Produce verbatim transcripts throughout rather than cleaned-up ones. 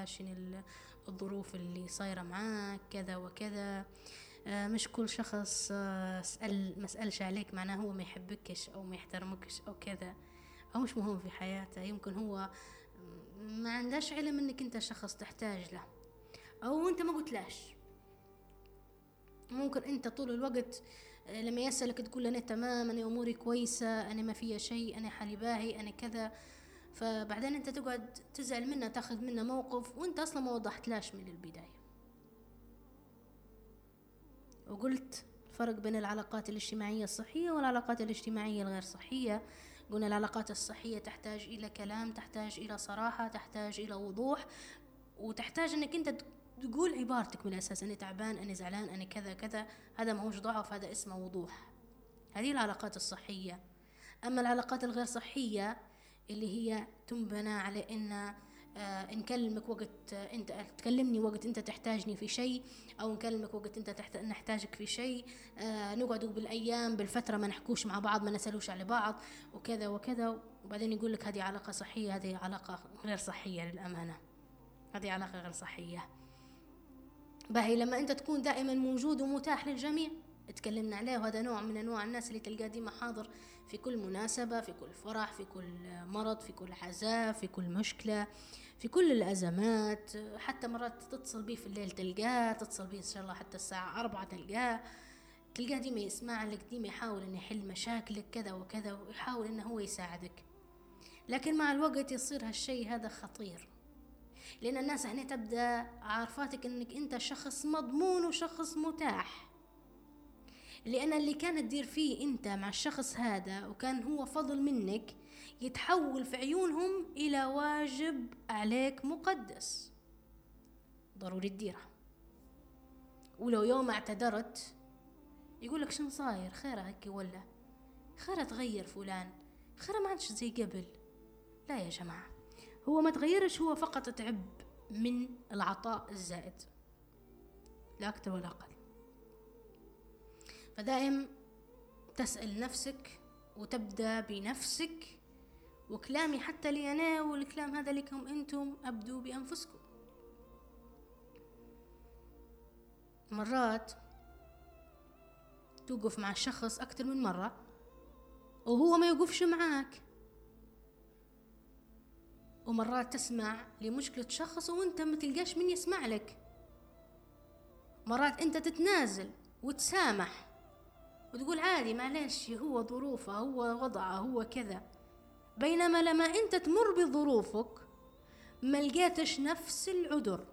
لها شنو الظروف اللي صايرة معاك كذا وكذا. آه مش كل شخص آه سأل ما سألش عليك معناه هو ما يحبكش أو ما يحترمكش أو كذا، أو مش مهم في حياته. يمكن هو ما عندهش علم انك انت شخص تحتاج له، او انت ما قلتلاش. ممكن انت طول الوقت لما يسألك تقول انا تمام، انا اموري كويسة، انا ما فيها شيء، انا حالي باهي، انا كذا. فبعدين انت تقعد تزعل منه، تاخذ منه موقف وانت اصلا ما وضحتلاش من البداية. وقلت الفرق بين العلاقات الاجتماعية الصحية والعلاقات الاجتماعية الغير صحية. قلنا العلاقات الصحية تحتاج إلى كلام، تحتاج إلى صراحة، تحتاج إلى وضوح، وتحتاج أنك أنت تقول عبارتك من الأساس، أنا تعبان، أنا زعلان، أنا كذا كذا. هذا ما هوش ضعف، هذا اسمه وضوح. هذه العلاقات الصحية. أما العلاقات الغير صحية اللي هي تنبنى على إن آه نكلمك وقت آه انت تكلمني وقت انت تحتاجني في شيء، او نكلمك وقت انت تحت... نحتاجك في شيء، آه نقعدوا بالايام بالفتره ما نحكوش مع بعض، ما نسالوش على بعض وكذا وكذا. وبعدين يقول لك هذه علاقه صحيه، هذه علاقه غير صحيه للامانه، هذه علاقه غير صحيه. باهي لما انت تكون دائما موجود ومتاح للجميع، تكلمنا عليه، وهذا نوع من انواع الناس اللي تلقاه ديما حاضر في كل مناسبة، في كل فرح، في كل مرض، في كل عزاء، في كل مشكلة، في كل الأزمات. حتى مرات تتصل بيه في الليل تلقاه، تتصل بيه إن شاء الله حتى الساعة أربعة تلقاه، تلقاه ديما يسمع لك، ديما يحاول أن يحل مشاكلك كذا وكذا، ويحاول أنه هو يساعدك. لكن مع الوقت يصير هالشيء هذا خطير، لأن الناس هنا تبدأ عارفاتك أنك أنت شخص مضمون وشخص متاح. لأن اللي كانت تدير فيه أنت مع الشخص هذا وكان هو فضل منك، يتحول في عيونهم إلى واجب عليك مقدس ضروري تديره. ولو يوم اعتذرت يقولك شن صاير، خيره هكي، ولا خيره تغير فلان، خيره ما عادش زي قبل. لا يا جماعة، هو ما تغيرش، هو فقط تعب من العطاء الزائد، لا أكثر ولا أقل. فدائم تسأل نفسك وتبدأ بنفسك. وكلامي حتى لي أنا، والكلام هذا لكم أنتم، أبدوا بأنفسكم. مرات توقف مع الشخص أكثر من مرة وهو ما يوقفش معاك، ومرات تسمع لمشكلة شخص وانت ما تلقاش من يسمع لك. مرات انت تتنازل وتسامح وتقول عادي معلش، هو ظروفه، هو وضعه، هو كذا. بينما لما انت تمر بظروفك ما لقيتش نفس العذر.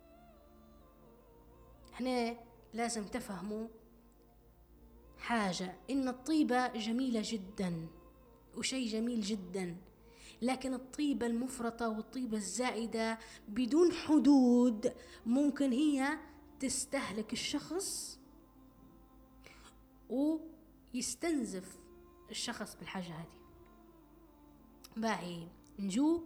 احنا لازم تفهموا حاجة، ان الطيبة جميلة جدا وشيء جميل جدا، لكن الطيبة المفرطة والطيبة الزائدة بدون حدود ممكن هي تستهلك الشخص ويستنزف الشخص بالحاجة هذه. باهي نجو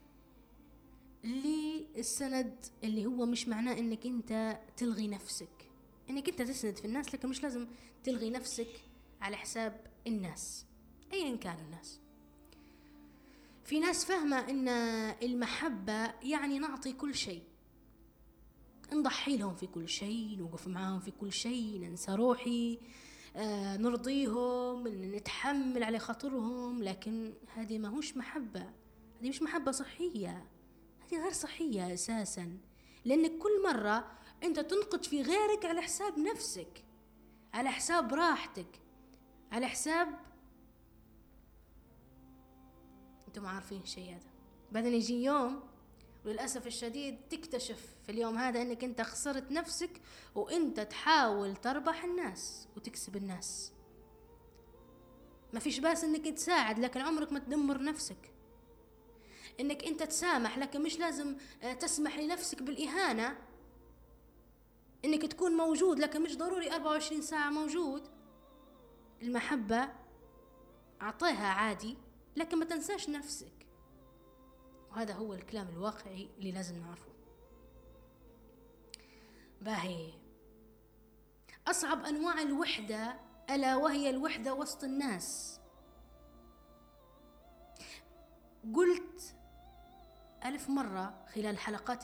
للسند، اللي هو مش معناه انك انت تلغي نفسك، انك انت تسند في الناس، لكن مش لازم تلغي نفسك على حساب الناس ايا كانوا الناس. في ناس فاهمة ان المحبة يعني نعطي كل شيء، نضحي لهم في كل شيء، نوقف معاهم في كل شيء، ننسى روحي، آه نرضيهم، نتحمل على خاطرهم. لكن هذه ما هوش محبة، هذه مش محبة صحية، هذه غير صحية أساسا. لأنك كل مرة أنت تنقد في غيرك على حساب نفسك، على حساب راحتك، على حساب أنتم عارفين شيء هذا. بعدين يجي يوم وللأسف الشديد تكتشف في اليوم هذا أنك أنت خسرت نفسك، وأنت تحاول تربح الناس وتكسب الناس. ما فيش باس أنك تساعد، لكن عمرك ما تدمر نفسك. أنك أنت تسامح، لكن مش لازم تسمح لنفسك بالإهانة. أنك تكون موجود، لكن مش ضروري أربعة وعشرين ساعة موجود. المحبة أعطيها عادي، لكن ما تنساش نفسك. وهذا هو الكلام الواقعي اللي لازم نعرفه. باهي أصعب أنواع الوحدة ألا وهي الوحدة وسط الناس. قلت ألف مرة خلال حلقات